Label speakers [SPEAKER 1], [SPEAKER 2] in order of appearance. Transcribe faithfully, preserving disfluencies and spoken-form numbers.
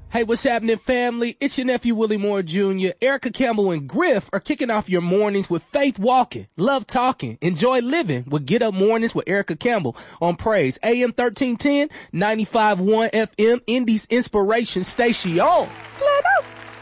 [SPEAKER 1] Hey, what's happening, family? It's your nephew, Willie Moore Junior Erica Campbell and Griff are kicking off your mornings with Faith Walking, Love Talking, Enjoy Living with Get Up Mornings with Erica Campbell on Praise, A M thirteen ten, ninety-five point one F M, Indy's Inspiration Station.